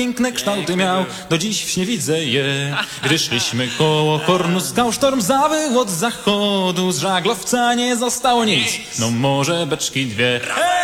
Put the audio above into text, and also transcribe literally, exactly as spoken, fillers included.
piękne kształty miał, do dziś w śnie widzę je. Gdy szliśmy koło Hornu skał, sztorm zawył od zachodu, z żaglowca nie zostało nic, no może beczki dwie.